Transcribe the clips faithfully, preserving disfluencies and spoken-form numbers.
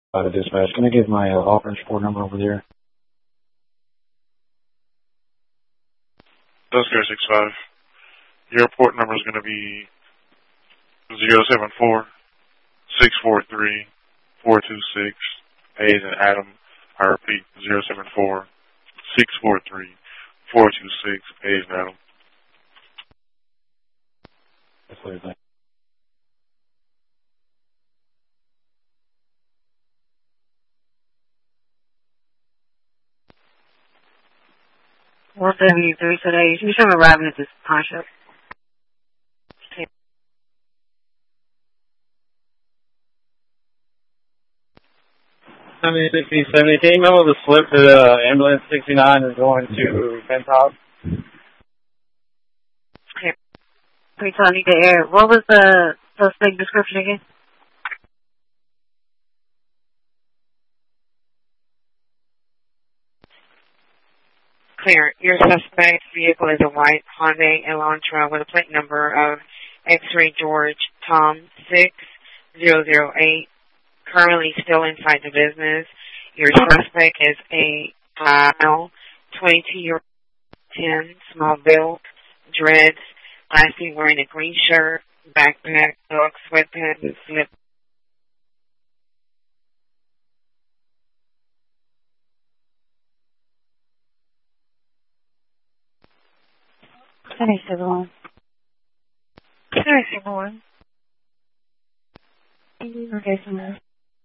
Out of dispatch. Can I give my uh, office report number over there? Oscar six five. Your report number is going to be zero seven four six four three four two six. A as in Adam. I repeat, zero seven four six four three four two six. A as in Adam. That's what I think. one seventy-three today. You should have arriving at this pawn shop. seventy sixty seventy. Can you remember the slip that uh, ambulance sixty-nine is going to Penthouse? Okay. Please tell me the air. What was the suspect description again? Clear. Your suspect vehicle is a white Hyundai Elantra with a plate number of X-ray George Tom six zero zero eight. Currently still inside the business. Your suspect is a male, twenty-two year old, ten, small build, dreads, lastly wearing a green shirt, backpack, dog sweatpants, and slip. seventy-seven one. seventy-seven one. Okay, so now.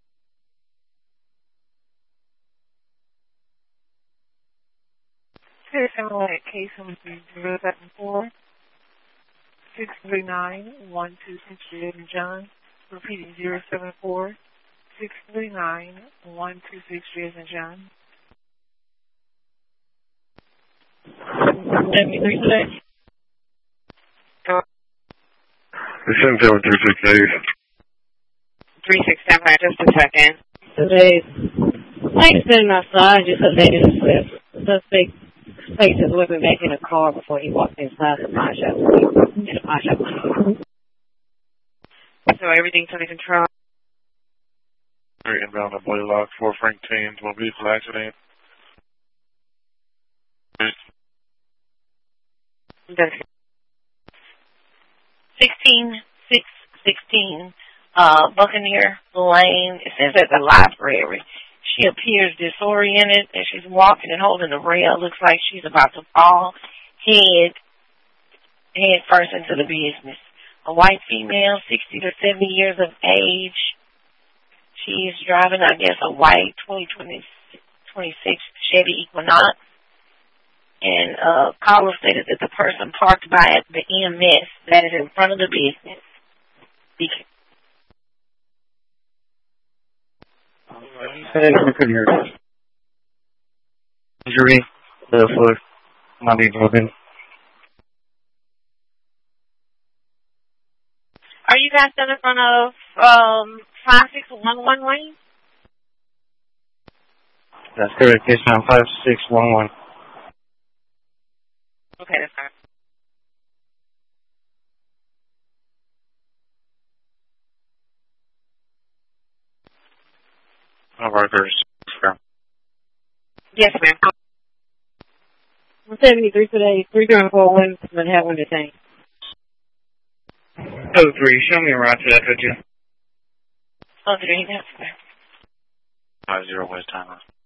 seventy-seven one at case number zero seven four six three nine one two six Jason John. Repeating zero seven four six three nine one two six Jason John. seventy-three today. The seven seven three six eight. three six seven, just a second. Today, I sitting outside just because they didn't slip. The suspect placed his weapon back in the car before he walked inside the pawn shop. In the pawn shop. So everything's under control. Very inbound at Blaylock for Frank Tains, one vehicle accident. Sixteen six sixteen. Uh, Buccaneer Lane. It says at the library. She appears disoriented and she's walking and holding the rail. Looks like she's about to fall head, head first into the business. A white female, sixty to seventy years of age. She's driving, I guess, a white twenty twenty-six Chevy Equinox. And uh, caller stated that the person parked by at the E M S that is in front of the business. Be- Hey, I couldn't hear you. Injury, the foot, not being broken. Are you guys still in front of um, five six one one Wayne? That's correct. Case number five six one one. Okay, that's fine. All right, there's. Yes, ma'am. one seventy-three today, three three four one, but have one detained. Oh, three. Show me around to that, could you? Oh, three, that's fine. Five zero West Timer.